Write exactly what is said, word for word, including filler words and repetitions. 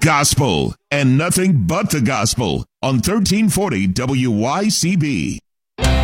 gospel and nothing but the gospel on thirteen forty W Y C B.